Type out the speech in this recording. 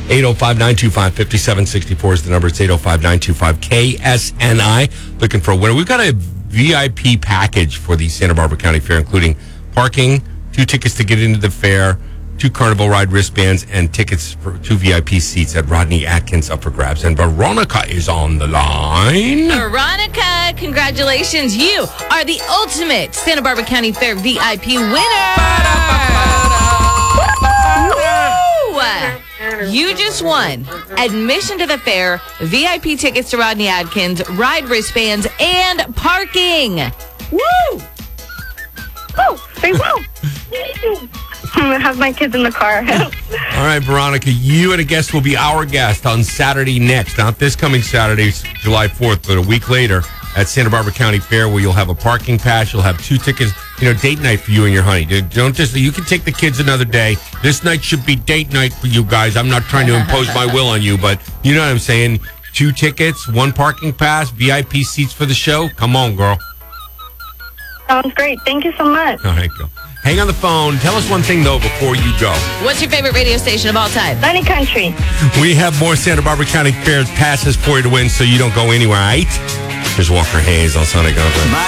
805-925-5764 is the number. It's 805-925-KSNI. Looking for a winner. We've got a VIP package for the Santa Barbara County Fair, including parking, 2 tickets to get into the fair, 2 Carnival Ride wristbands, and tickets for 2 VIP seats at Rodney Atkins up for grabs. And Veronica is on the line. Veronica, congratulations. You are the ultimate Santa Barbara County Fair VIP winner. Woo! You just won admission to the fair, VIP tickets to Rodney Atkins, ride wristbands, and parking. Woo! Oh, say woo! I'm going to have my kids in the car. All right, Veronica, you and a guest will be our guest on Saturday next. Not this coming Saturday, July 4th, but a week later at Santa Barbara County Fair, where you'll have a parking pass. You'll have 2 tickets, date night for you and your honey. Don't just, you can take the kids another day. This night should be date night for you guys. I'm not trying to impose my will on you, but you know what I'm saying. 2 tickets, 1 parking pass, VIP seats for the show. Come on, girl. Sounds great. Thank you so much. All right, girl. Hang on the phone. Tell us one thing, though, before you go. What's your favorite radio station of all time? Sunny Country. We have more Santa Barbara County Fair passes for you to win, so you don't go anywhere, all right? Here's Walker Hayes on Sonic Country.